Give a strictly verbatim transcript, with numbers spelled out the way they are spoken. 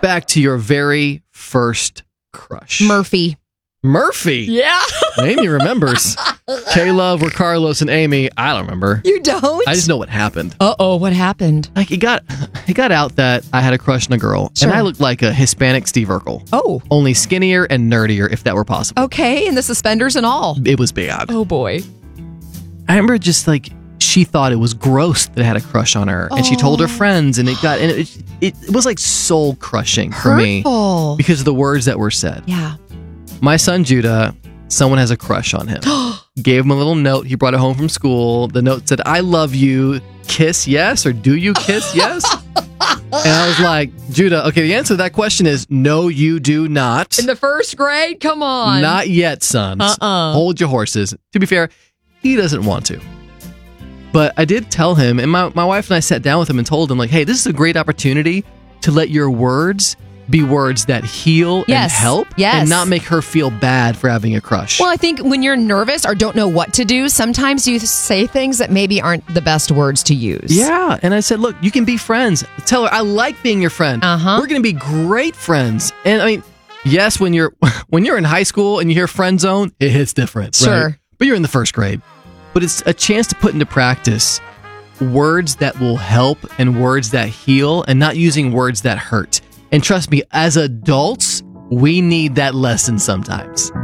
back to your very first crush. Murphy. Murphy? Yeah. Amy remembers. K-Love or Carlos and Amy, I don't remember. You don't? I just know what happened. Uh-oh, what happened? Like, it got, it got out that I had a crush on a girl, Sure. and I looked like a Hispanic Steve Urkel. Oh. Only skinnier and nerdier, if that were possible. Okay, and the suspenders and all. It was bad. Oh, boy. I remember just like, she thought it was gross that I had a crush on her, and she told her friends, and it got, and it, it, it was like soul crushing for me Hurtful. because of the words that were said. Yeah. My son Judah, someone has a crush on him. Gave him a little note. He brought it home from school. The note said, "I love you. Kiss yes, or do you kiss yes?" And I was like, Judah, okay, the answer to that question is no, you do not. In the first grade? Come on. Not yet, sons. Uh-uh. Hold your horses. To be fair, he doesn't want to. But I did tell him, and my, my wife and I sat down with him and told him, like, hey, this is a great opportunity to let your words be words that heal Yes. and help, Yes. and not make her feel bad for having a crush. Well, I think when you're nervous or don't know what to do, sometimes you say things that maybe aren't the best words to use. Yeah, and I said, look, you can be friends. Tell her, I like being your friend. Uh-huh. We're going to be great friends. And I mean, yes, when you're when you're in high school and you hear friend zone, it hits different. Sure. Right? But you're in the first grade. But it's a chance to put into practice words that will help and words that heal, and not using words that hurt. And trust me, as adults, we need that lesson sometimes.